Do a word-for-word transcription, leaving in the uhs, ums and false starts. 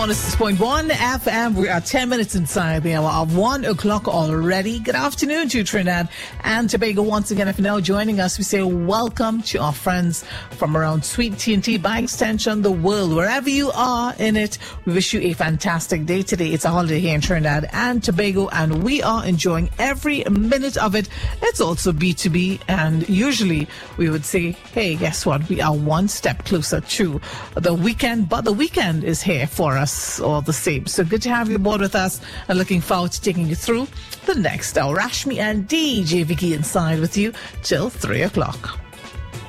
On a six point one F M, we are ten minutes inside the hour of one o'clock already. Good afternoon to Trinidad and Tobago. Once again, if you're now joining us, we say welcome to our friends from around Sweet T N T, by extension, the world. Wherever you are in it, we wish you a fantastic day today. It's a holiday here in Trinidad and Tobago, and we are enjoying every minute of it. It's also B two B, and usually we would say, hey, guess what? We are one step closer to the weekend, but the weekend is here for us all the same. So good to have you aboard with us, and looking forward to taking you through the next hour. Rashmi and D J Vicky inside with you till three o'clock.